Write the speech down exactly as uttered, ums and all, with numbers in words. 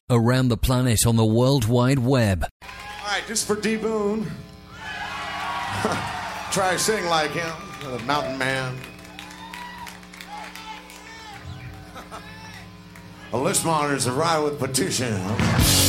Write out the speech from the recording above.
around the planet on the World Wide Web. All right, just for D Boone. Try to sing like him, the mountain man. A list monitor's a ride with Petition.